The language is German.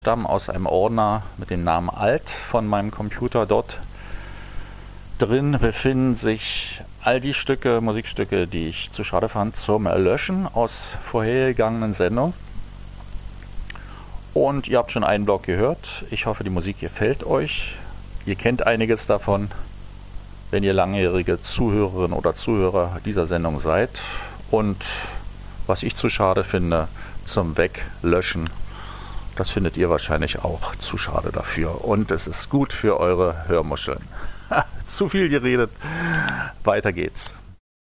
stammen aus einem Ordner mit dem Namen Alt von meinem Computer. Dort drin befinden sich all die Musikstücke, die ich zu schade fand zum Löschen aus vorhergegangenen Sendungen. Und ihr habt schon einen Block gehört. Ich hoffe, die Musik gefällt euch. Ihr kennt einiges davon, wenn ihr langjährige Zuhörerin oder Zuhörer dieser Sendung seid. Und was ich zu schade finde, zum Weglöschen, das findet ihr wahrscheinlich auch zu schade dafür. Und es ist gut für eure Hörmuscheln. Zu viel geredet. Weiter geht's.